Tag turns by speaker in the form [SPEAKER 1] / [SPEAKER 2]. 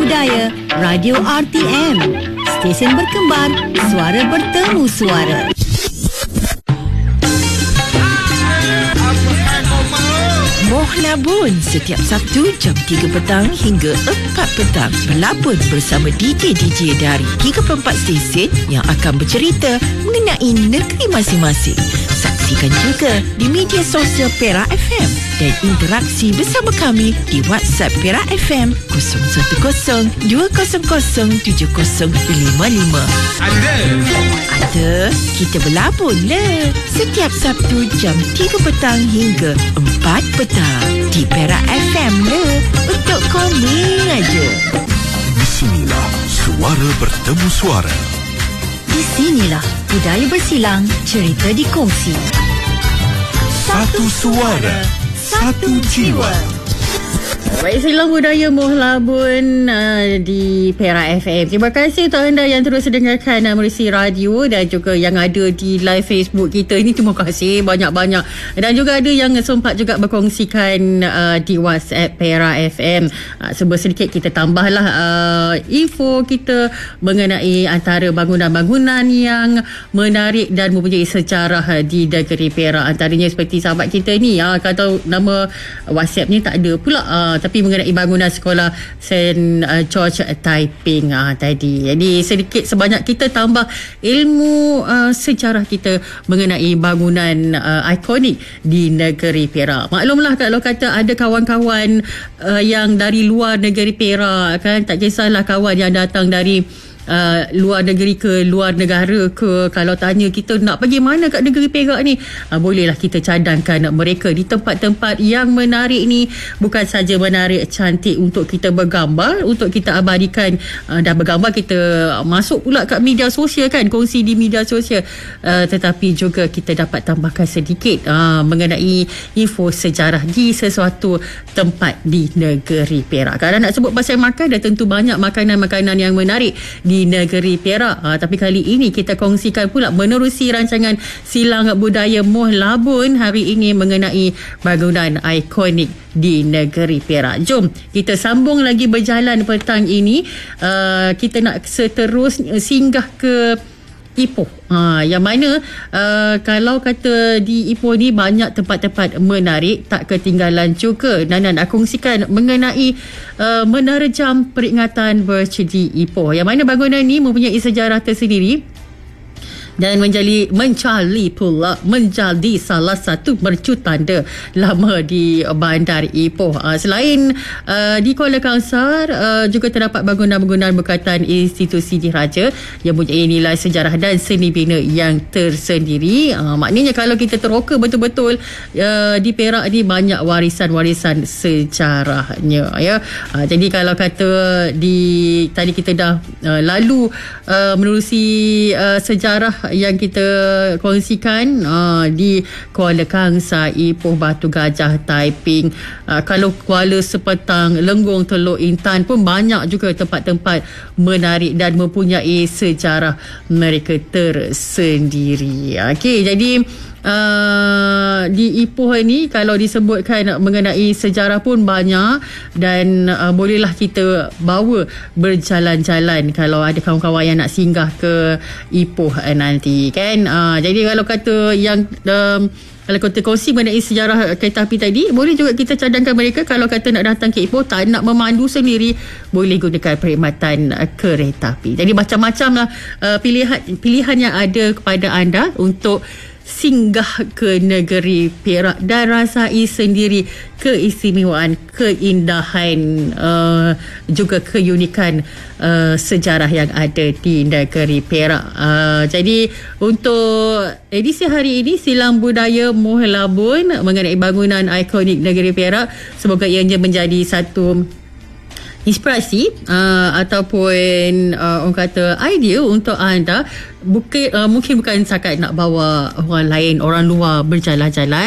[SPEAKER 1] Budaya Radio RTM. Stesen berkembar, suara bertemu suara.
[SPEAKER 2] Moh Labun setiap Sabtu jam 3 petang hingga 4 petang. Berlabun bersama DJ-DJ dari 3-4 stesen yang akan bercerita mengenai negeri masing-masing. Saksikan juga di media sosial Perak FM dan interaksi bersama kami di WhatsApp Perak FM 010 200 7055. Ada, kita berlabun lah. Setiap Sabtu jam 3 petang hingga 4 petang di Perak FM lah. Untuk komen aja.
[SPEAKER 3] Di sinilah suara bertemu suara.
[SPEAKER 1] Di sinilah budaya bersilang, cerita dikongsi.
[SPEAKER 3] Satu suara, satu jiwa.
[SPEAKER 4] Baik, silang budaya Moh Labun di Perak FM. Terima kasih untuk anda yang terus dengarkan melalui radio dan juga yang ada di live Facebook kita ini. Terima kasih banyak-banyak. Dan juga ada yang sempat juga berkongsikan di WhatsApp Perak FM. Sedikit kita tambahlah info kita mengenai antara bangunan-bangunan yang menarik dan mempunyai sejarah di negeri Perak. Antaranya seperti sahabat kita ni, kalau nama WhatsApp ni tak ada pula, tapi mengenai bangunan sekolah St. George Taiping tadi. Jadi sedikit sebanyak kita tambah ilmu sejarah kita mengenai bangunan ikonik di negeri Perak. Maklumlah kalau kata ada kawan-kawan yang dari luar negeri Perak, kan, tak kisahlah kawan yang datang dari luar negeri ke luar negara ke, kalau tanya kita nak pergi mana kat negeri Perak ni, bolehlah kita cadangkan mereka di tempat-tempat yang menarik ni. Bukan saja menarik, cantik untuk kita bergambar, untuk kita abadikan, dan bergambar kita masuk pula kat media sosial, kan, kongsi di media sosial, tetapi juga kita dapat tambahkan sedikit mengenai info sejarah di sesuatu tempat di negeri Perak. Kalau nak sebut pasal makan, dah tentu banyak makanan-makanan yang menarik di negeri Perak, tapi kali ini kita kongsikan pula menerusi rancangan Silang Budaya Moh Labun hari ini mengenai bangunan ikonik di negeri Perak. Jom kita sambung lagi berjalan petang ini. Kita nak seterusnya singgah ke Ipoh, yang mana kalau kata di Ipoh ni banyak tempat-tempat menarik, tak ketinggalan juga Nana nak kongsikan mengenai Menara Jam Peringatan Bercedi Ipoh, yang mana bangunan ni mempunyai sejarah tersendiri dan menjadi salah satu mercu tanda lama di Bandar Ipoh. Selain di Kuala Kangsar, juga terdapat bangunan-bangunan berkaitan institusi diraja yang mempunyai nilai sejarah dan seni bina yang tersendiri. Maknanya kalau kita teroka betul-betul di Perak ni banyak warisan-warisan sejarahnya, ya. Jadi kalau kata tadi kita dah lalu menerusi sejarah yang kita kongsikan di Kuala Kangsar, Ipoh, Batu Gajah, Taiping, kalau Kuala Sepetang, Lenggong, Teluk Intan pun banyak juga tempat-tempat menarik dan mempunyai sejarah mereka tersendiri. Okey, jadi di Ipoh ni kalau disebutkan mengenai sejarah pun banyak, dan bolehlah kita bawa berjalan-jalan kalau ada kawan-kawan yang nak singgah ke Ipoh nanti, kan. Jadi kalau kata yang kalau kita kongsi mengenai sejarah kereta api tadi, boleh juga kita cadangkan mereka kalau kata nak datang ke Ipoh, tak nak memandu sendiri, boleh gunakan perkhidmatan kereta api. Jadi macam-macam lah pilihan yang ada kepada anda untuk singgah ke negeri Perak dan rasai sendiri keistimewaan, keindahan, juga keunikan sejarah yang ada di negeri Perak. Jadi untuk edisi hari ini Silang Budaya Moh Labun mengenai bangunan ikonik negeri Perak, semoga ianya menjadi satu inspirasi ataupun orang kata idea untuk anda. Mungkin bukan setakat nak bawa orang lain, orang luar berjalan-jalan,